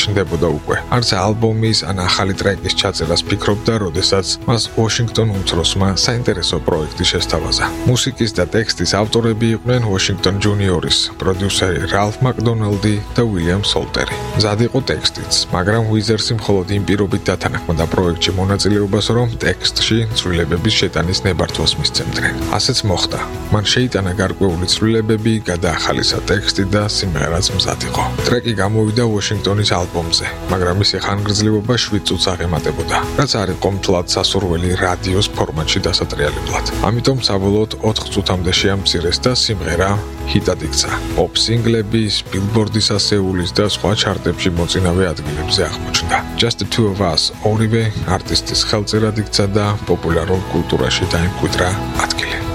ჩნდებოდა უკვე. არც ალბომის ან ახალი ტრეკის ჩაწერას ფიქრობდა, როდესაც მას ვაშინგტონ უმცროსმა საინტერესო პროექტი შესთავაზა. მუსიკის და ტექსტის ავტორები იყვნენ ვაშინგტონ ჯუნიორის, პროდიუსერი რალფ მაკდონალდი და უილიამ სოლტერი. მზად იყო ტექსტიც, მაგრამ უიზერსი მხოლოდ იმ პირობით დათანხმდა პროექტში მონაწილეობას, რომ ტექსტში ცვლილებების შეტანის ნებართვას მისცემდნენ. ასეც მოხდა. მან შეიტანა გარკვეული ცვლილებები, გადაახალისა ტექსტი და სიმღერაც მზად იყო. ტრეკი გამოვიდა ვაშინგტონის ალბომზე, მაგრამ მისი ხანგრძლივობა 7 წუთს აღემატებოდა, რაც არ იყო მთლად სასურველი რადიოს ფორმატში დასატრიალებლად. ამიტომ საბოლოოდ 4 წუთამდე შეამცირეს და სიმღერა ჰიტად იქცა. პოპ სინგლების, ბილბორდის ასეულის და სხვა ჩარტებში მოწინავე ადგილებზე აღმოჩნდა. Just the Two of Us ორივე არტისტის ხელწერად იქცა და პოპულარულ კულტურაში დაიმკვიდრა ადგილი.